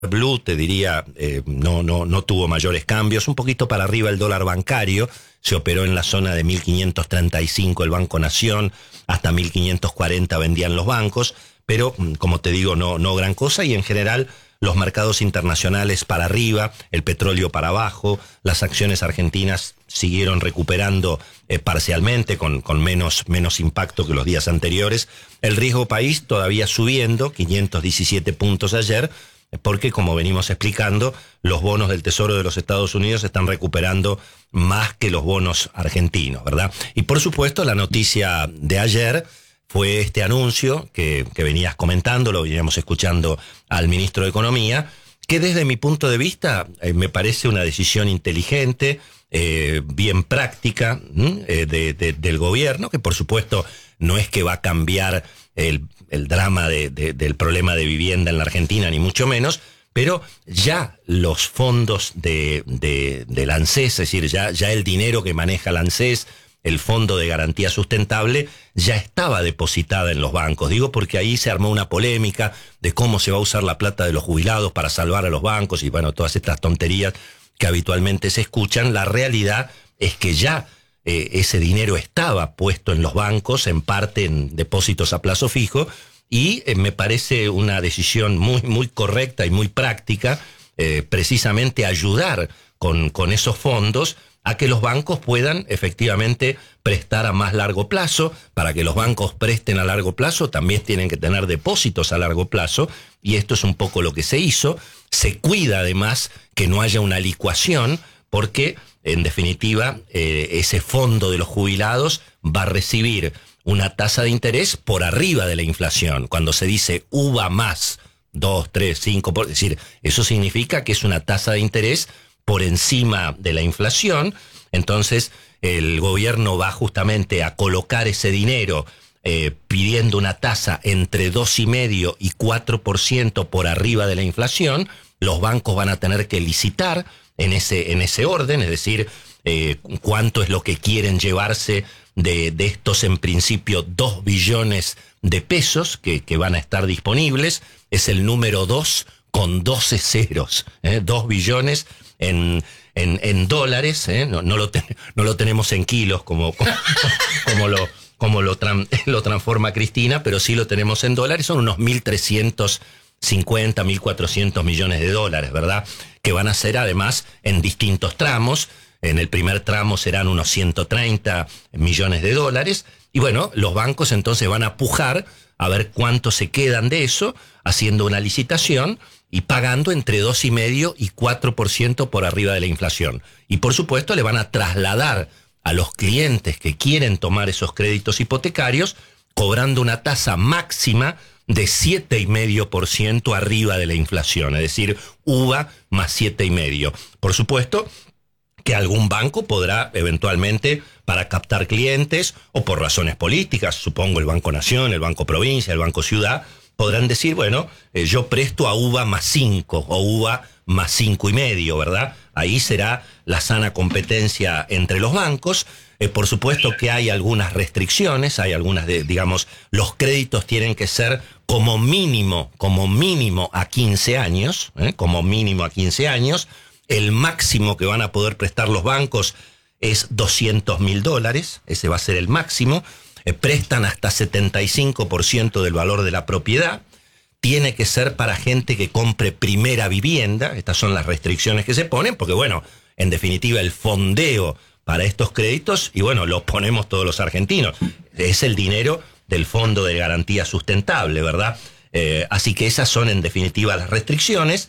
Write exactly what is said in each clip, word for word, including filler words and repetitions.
Blue, te diría, eh, no, no, no tuvo mayores cambios. Un poquito para arriba el dólar bancario, se operó en la zona de mil quinientos treinta y cinco el Banco Nación, hasta mil quinientos cuarenta vendían los bancos, pero como te digo, no, no gran cosa, y en general los mercados internacionales para arriba, el petróleo para abajo, las acciones argentinas siguieron recuperando eh, parcialmente, con, con menos, menos impacto que los días anteriores. El riesgo país todavía subiendo, quinientos diecisiete puntos ayer, porque como venimos explicando, los bonos del Tesoro de los Estados Unidos están recuperando más que los bonos argentinos, ¿verdad? Y por supuesto la noticia de ayer fue este anuncio que, que venías comentando, lo veníamos escuchando al ministro de Economía, que desde mi punto de vista eh, me parece una decisión inteligente, eh, bien práctica eh, de, de, del gobierno, que por supuesto no es que va a cambiar el, el drama de, de, del problema de vivienda en la Argentina, ni mucho menos, pero ya los fondos de, de, del ANSES, es decir, ya, ya el dinero que maneja el ANSES, el Fondo de Garantía Sustentable, ya estaba depositada en los bancos. Digo porque ahí se armó una polémica de cómo se va a usar la plata de los jubilados para salvar a los bancos y bueno, todas estas tonterías que habitualmente se escuchan. La realidad es que ya eh, ese dinero estaba puesto en los bancos, en parte en depósitos a plazo fijo, y eh, me parece una decisión muy, muy correcta y muy práctica, eh, precisamente ayudar con, con esos fondos a que los bancos puedan efectivamente prestar a más largo plazo. Para que los bancos presten a largo plazo también tienen que tener depósitos a largo plazo, y esto es un poco lo que se hizo. Se cuida además que no haya una licuación, porque en definitiva eh, ese fondo de los jubilados va a recibir una tasa de interés por arriba de la inflación. Cuando se dice U V A más dos, tres, cinco, por decir, eso significa que es una tasa de interés por encima de la inflación. Entonces el gobierno va justamente a colocar ese dinero eh, pidiendo una tasa entre dos y medio y cuatro por ciento por arriba de la inflación. Los bancos van a tener que licitar en ese en ese orden, es decir, eh, cuánto es lo que quieren llevarse de, de estos, en principio, dos billones de pesos que, que van a estar disponibles. Es el número dos con doce ceros, ¿eh? dos billones en, en, en dólares, ¿eh? no, no, lo ten, no lo tenemos en kilos como, como, como lo, como lo, tran, lo transforma Cristina, pero sí lo tenemos en dólares. Son unos mil trescientos cincuenta, mil cuatrocientos millones de dólares, ¿verdad? Que van a ser además en distintos tramos. En el primer tramo serán unos ciento treinta millones de dólares. Y bueno, los bancos entonces van a pujar a ver cuánto se quedan de eso, haciendo una licitación y pagando entre dos y medio y cuatro por ciento por arriba de la inflación. Y por supuesto le van a trasladar a los clientes que quieren tomar esos créditos hipotecarios, cobrando una tasa máxima de siete coma cinco por ciento arriba de la inflación, es decir, U V A más siete coma cinco por ciento. Por supuesto que algún banco podrá eventualmente, para captar clientes o por razones políticas, supongo el Banco Nación, el Banco Provincia, el Banco Ciudad, podrán decir, bueno, eh, yo presto a U V A más cinco o U V A más cinco y medio, ¿verdad? Ahí será la sana competencia entre los bancos. Eh, por supuesto que hay algunas restricciones, hay algunas, de, digamos, los créditos tienen que ser como mínimo, como mínimo a quince años, ¿eh? como mínimo a quince años. El máximo que van a poder prestar los bancos es doscientos mil dólares, ese va a ser el máximo. Eh, prestan hasta setenta y cinco por ciento del valor de la propiedad. Tiene que ser para gente que compre primera vivienda. Estas son las restricciones que se ponen, porque bueno, en definitiva el fondeo para estos créditos, y bueno, lo ponemos todos los argentinos, es el dinero del Fondo de Garantía Sustentable, ¿verdad? Eh, así que esas son en definitiva las restricciones.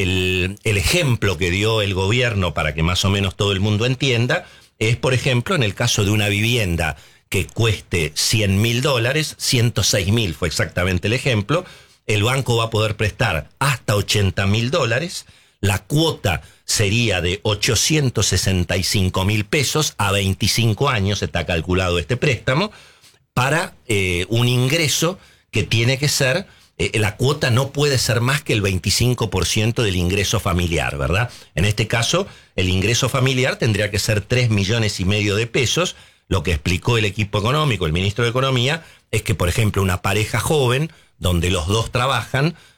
El, el ejemplo que dio el gobierno, para que más o menos todo el mundo entienda, es, por ejemplo, en el caso de una vivienda que cueste cien mil dólares, ciento seis mil fue exactamente el ejemplo, el banco va a poder prestar hasta ochenta mil dólares, la cuota sería de ochocientos sesenta y cinco mil pesos, a veinticinco años está calculado este préstamo, para eh, un ingreso que tiene que ser, eh, la cuota no puede ser más que el veinticinco por ciento del ingreso familiar, ¿verdad? En este caso, el ingreso familiar tendría que ser tres millones y medio de pesos. Lo que explicó el equipo económico, el ministro de Economía, es que, por ejemplo, una pareja joven, donde los dos trabajan,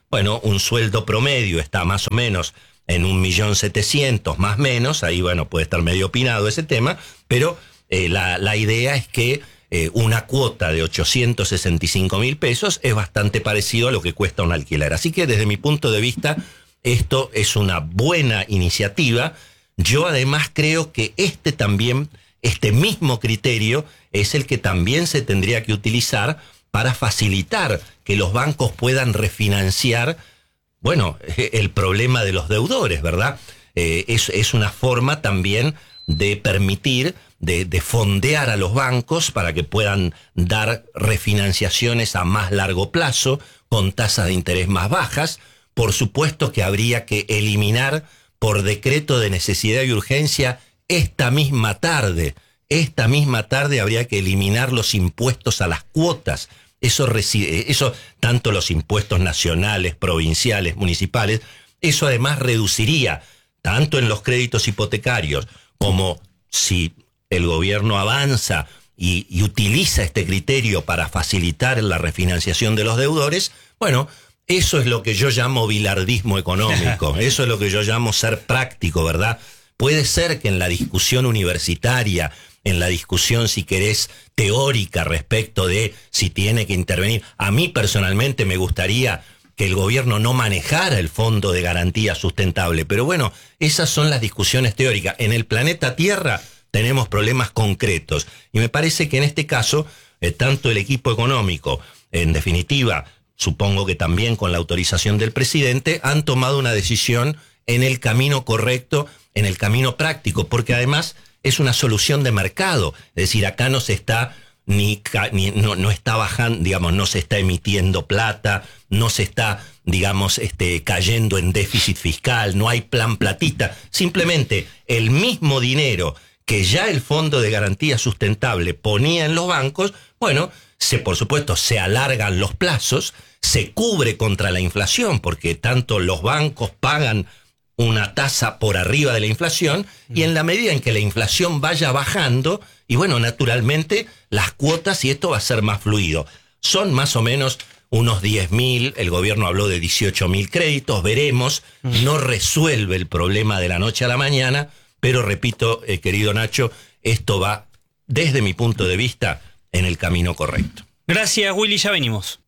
bueno, un sueldo promedio está más o menos en un millón setecientos, más o menos, ahí bueno, puede estar medio opinado ese tema, pero eh, la, la idea es que eh, una cuota de ochocientos sesenta y cinco mil pesos es bastante parecido a lo que cuesta un alquiler. Así que desde mi punto de vista, esto es una buena iniciativa. Yo además creo que este también, este mismo criterio es el que también se tendría que utilizar para facilitar que los bancos puedan refinanciar, bueno, el problema de los deudores, ¿verdad? Eh, es, es una forma también de permitir, de, de fondear a los bancos para que puedan dar refinanciaciones a más largo plazo, con tasas de interés más bajas. Por supuesto que habría que eliminar por decreto de necesidad y urgencia esta misma tarde. Esta misma tarde habría que eliminar los impuestos a las cuotas. Eso, reside, eso, tanto los impuestos nacionales, provinciales, municipales, eso además reduciría, tanto en los créditos hipotecarios, como si el gobierno avanza y, y utiliza este criterio para facilitar la refinanciación de los deudores, bueno, eso es lo que yo llamo bilardismo económico, eso es lo que yo llamo ser práctico, ¿verdad? Puede ser que en la discusión universitaria, en la discusión, si querés, teórica respecto de si tiene que intervenir. A mí personalmente me gustaría que el gobierno no manejara el Fondo de Garantía Sustentable, pero bueno, esas son las discusiones teóricas. En el planeta Tierra tenemos problemas concretos y me parece que en este caso, eh, tanto el equipo económico, en definitiva, supongo que también con la autorización del presidente, han tomado una decisión en el camino correcto, en el camino práctico, porque además es una solución de mercado. Es decir, acá no se está ni, ni no, no está bajando, digamos, no se está emitiendo plata, no se está, digamos, este, cayendo en déficit fiscal, no hay plan platita. Simplemente el mismo dinero que ya el Fondo de Garantía Sustentable ponía en los bancos, bueno, se, por supuesto, se alargan los plazos, se cubre contra la inflación, porque tanto los bancos pagan una tasa por arriba de la inflación, y en la medida en que la inflación vaya bajando, y bueno, naturalmente, las cuotas, y esto va a ser más fluido. Son más o menos unos diez mil, el gobierno habló de dieciocho mil créditos, veremos, no resuelve el problema de la noche a la mañana, pero repito, eh, querido Nacho, esto va, desde mi punto de vista, en el camino correcto. Gracias, Willy, ya venimos.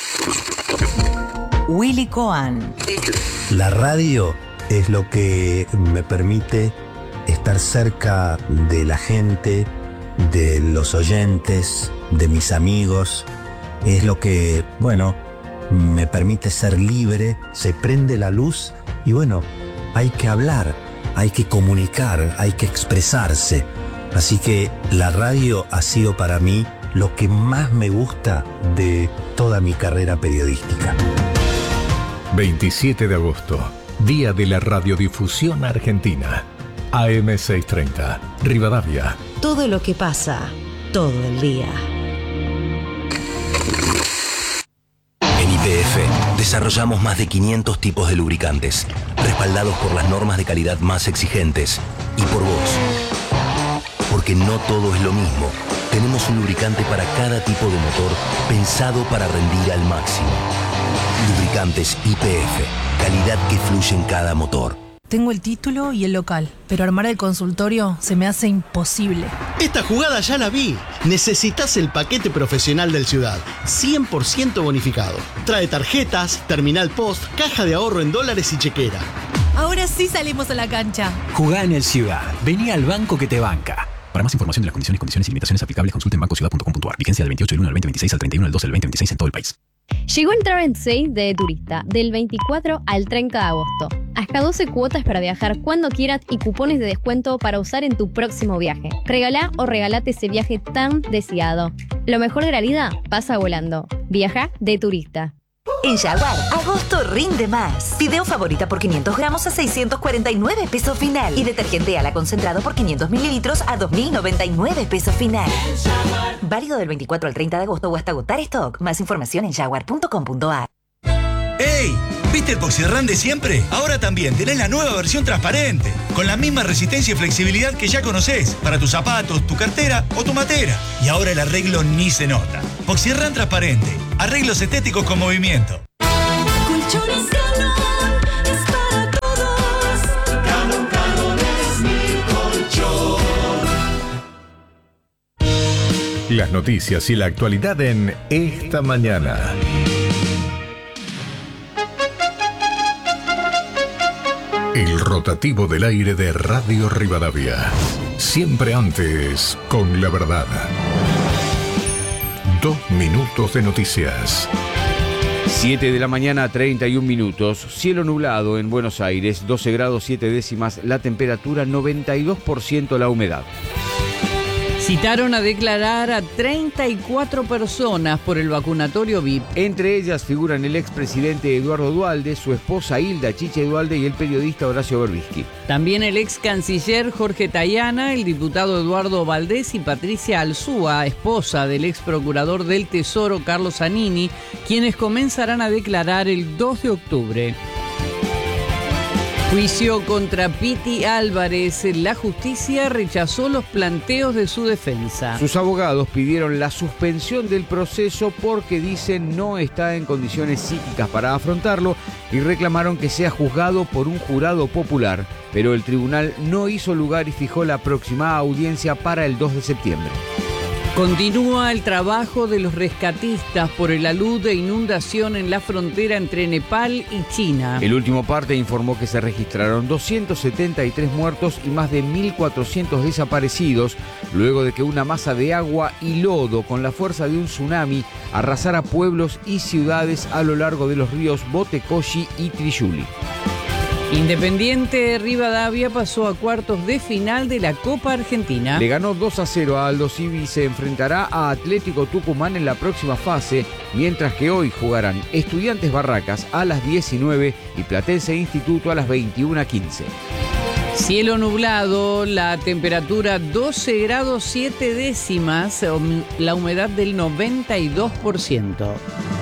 Willy Coan. La radio es lo que me permite estar cerca de la gente, de los oyentes, de mis amigos. Es lo que, bueno, me permite ser libre. Se prende la luz y bueno, hay que hablar, hay que comunicar, hay que expresarse. Así que la radio ha sido para mí lo que más me gusta de toda mi carrera periodística. veintisiete de agosto. Día de la Radiodifusión Argentina. A M seiscientos treinta, Rivadavia. Todo lo que pasa, todo el día. En Y P F desarrollamos más de quinientos tipos de lubricantes, respaldados por las normas de calidad más exigentes y por vos. Porque no todo es lo mismo. Tenemos un lubricante para cada tipo de motor pensado para rendir al máximo. Lubricantes Y P F. Calidad que fluye en cada motor. Tengo el título y el local, pero armar el consultorio se me hace imposible. Esta jugada ya la vi. Necesitas el paquete profesional del Ciudad, cien por ciento bonificado. Trae tarjetas, terminal post, caja de ahorro en dólares y chequera. Ahora sí salimos a la cancha. Jugá en el Ciudad. Vení al banco que te banca. Para más información de las condiciones, condiciones y limitaciones aplicables, consulte en banco ciudad punto com punto a r. Vigencia del veintiocho del uno del veinte veintiséis al treinta y uno del doce del veinte veintiséis en todo el país. Llegó el Travel Sale de Turista, del veinticuatro al treinta de agosto. Hasta doce cuotas para viajar cuando quieras y cupones de descuento para usar en tu próximo viaje. Regalá o regalate ese viaje tan deseado. Lo mejor de la vida pasa volando. Viaja de Turista. En Jaguar, agosto rinde más. Fideo favorita por quinientos gramos a seiscientos cuarenta y nueve pesos final. Y detergente ala concentrado por quinientos mililitros a dos mil noventa y nueve pesos final. Válido del veinticuatro al treinta de agosto o hasta agotar stock. Más información en jaguar punto com punto a r. ¡Ey! ¿Viste el Poxirrán de siempre? Ahora también tenés la nueva versión transparente, con la misma resistencia y flexibilidad que ya conocés, para tus zapatos, tu cartera o tu matera. Y ahora el arreglo ni se nota. Poxirrán transparente, arreglos estéticos con movimiento. colchones Canon es para todos. Canon, Canon es mi colchón. Las noticias y la actualidad en Esta Mañana. El rotativo del aire de Radio Rivadavia. Siempre antes, con la verdad. Dos minutos de noticias. siete de la mañana, treinta y un minutos. Cielo nublado en Buenos Aires, doce grados siete décimas la temperatura, noventa y dos por ciento la humedad. Citaron a declarar a treinta y cuatro personas por el vacunatorio V I P. Entre ellas figuran el expresidente Eduardo Duhalde, su esposa Hilda Chiche Duhalde y el periodista Horacio Berbisky. También el ex canciller Jorge Tayana, el diputado Eduardo Valdés y Patricia Alzúa, esposa del ex procurador del Tesoro Carlos Zanini, quienes comenzarán a declarar el dos de octubre. Juicio contra Piti Álvarez. La justicia rechazó los planteos de su defensa. Sus abogados pidieron la suspensión del proceso porque dicen no está en condiciones psíquicas para afrontarlo y reclamaron que sea juzgado por un jurado popular. Pero el tribunal no hizo lugar y fijó la próxima audiencia para el dos de septiembre. Continúa el trabajo de los rescatistas por el alud de inundación en la frontera entre Nepal y China. El último parte informó que se registraron doscientos setenta y tres muertos y más de mil cuatrocientos desaparecidos, luego de que una masa de agua y lodo con la fuerza de un tsunami arrasara pueblos y ciudades a lo largo de los ríos Botecoshi y Triyuli. Independiente Rivadavia pasó a cuartos de final de la Copa Argentina. Le ganó dos a cero a Aldo Civi y se enfrentará a Atlético Tucumán en la próxima fase, mientras que hoy jugarán Estudiantes Barracas a las diecinueve y Platense Instituto a las veintiuna quince. Cielo nublado, la temperatura doce grados siete décimas, la humedad del noventa y dos por ciento.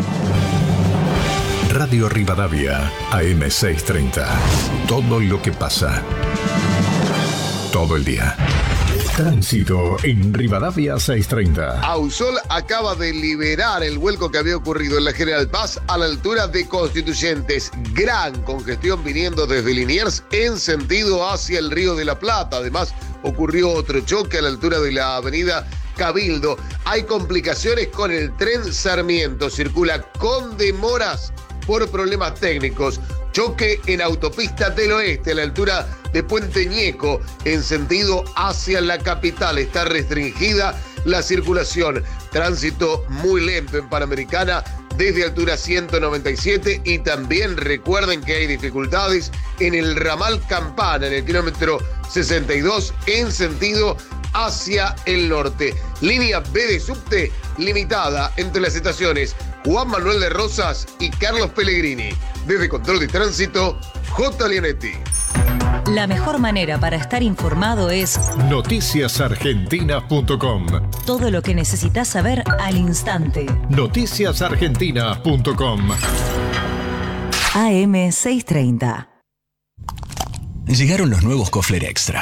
Radio Rivadavia, A M seiscientos treinta. Todo lo que pasa. Todo el día. Tránsito en Rivadavia seiscientos treinta. Ausol acaba de liberar el vuelco que había ocurrido en la General Paz a la altura de Constituyentes. Gran congestión viniendo desde Liniers en sentido hacia el Río de la Plata. Además, ocurrió otro choque a la altura de la avenida Cabildo. Hay complicaciones con el tren Sarmiento. Circula con demoras por problemas técnicos. Choque en autopista del oeste a la altura de Puente Ñeco en sentido hacia la capital. Está restringida la circulación. Tránsito muy lento en Panamericana desde altura ciento noventa y siete y también recuerden que hay dificultades en el ramal Campana en el kilómetro sesenta y dos en sentido hacia el norte. Línea B de subte limitada entre las estaciones Juan Manuel de Rosas y Carlos Pellegrini. Desde Control de Tránsito, J. Leonetti. La mejor manera para estar informado es noticias argentinas punto com. Todo lo que necesitas saber al instante. noticias argentinas punto com. A M seiscientos treinta. Llegaron los nuevos Kofler Extra.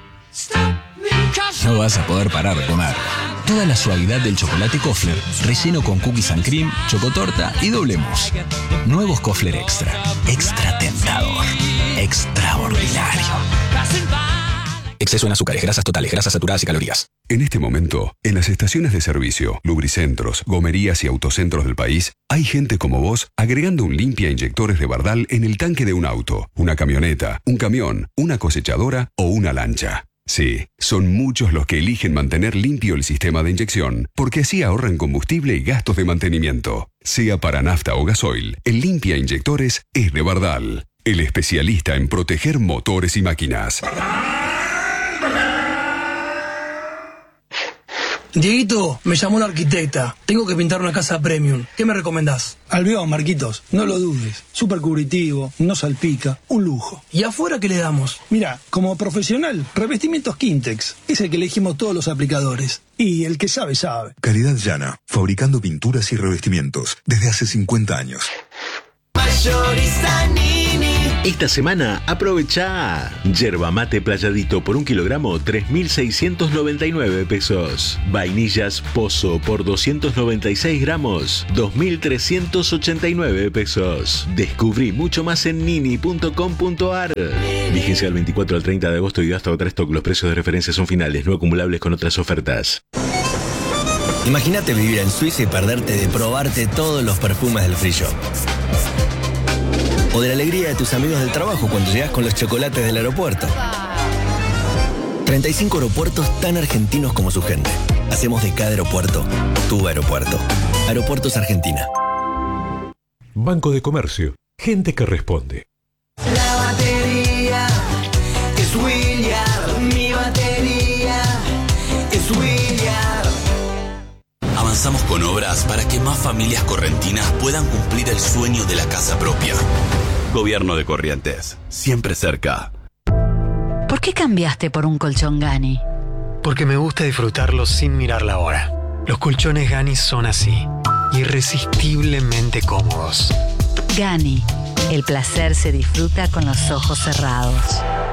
No vas a poder parar de comer. Toda la suavidad del chocolate Kofler, relleno con cookies and cream, chocotorta y doble mousse. Nuevos Kofler Extra. Extra tentador. Extraordinario. Exceso en azúcares, grasas totales, grasas saturadas y calorías. En este momento, en las estaciones de servicio, lubricentros, gomerías y autocentros del país, hay gente como vos agregando un limpia inyectores de Bardal en el tanque de un auto, una camioneta, un camión, una cosechadora o una lancha. Sí, son muchos los que eligen mantener limpio el sistema de inyección, porque así ahorran combustible y gastos de mantenimiento. Sea para nafta o gasoil, el limpia inyectores es de Bardal, el especialista en proteger motores y máquinas. Dieguito, me llamó la arquitecta. Tengo que pintar una casa premium. ¿Qué me recomendás? Alveón, Marquitos. No lo dudes. Súper cubritivo, no salpica. Un lujo. ¿Y afuera qué le damos? Mira, como profesional, revestimientos Quintex. Es el que elegimos todos los aplicadores. Y el que sabe, sabe. Calidad Llana. Fabricando pinturas y revestimientos desde hace cincuenta años. Mayorista Nini. Esta semana aprovecha Yerba Mate Playadito por un kilogramo, tres mil seiscientos noventa y nueve pesos. Vainillas Pozo por doscientos noventa y seis gramos, dos mil trescientos ochenta y nueve pesos. Descubrí mucho más en nini punto com punto ar. Vigencia del veinticuatro al treinta de agosto y hasta otra stock. Los precios de referencia son finales, no acumulables con otras ofertas. Imagínate vivir en Suiza y perderte de probarte todos los perfumes del free shop. O de la alegría de tus amigos del trabajo cuando llegas con los chocolates del aeropuerto. treinta y cinco aeropuertos tan argentinos como su gente. Hacemos de cada aeropuerto tu aeropuerto. Aeropuertos Argentina. Banco de Comercio. Gente que responde. La batería es William, mi batería es William. Avanzamos con obras para que más familias correntinas puedan cumplir el sueño de la casa propia. Gobierno de Corrientes, siempre cerca. ¿Por qué cambiaste por un colchón Gani? Porque me gusta disfrutarlo sin mirar la hora. Los colchones Gani son así, irresistiblemente cómodos. Gani, el placer se disfruta con los ojos cerrados.